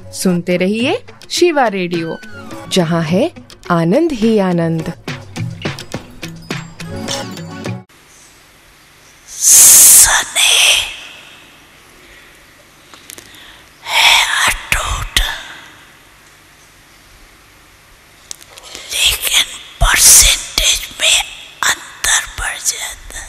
सुनते रहिए शिवा रेडियो, जहाँ है आनंद ही आनंद। लेकिन परसेंटेज में अंतर बढ़ जाता।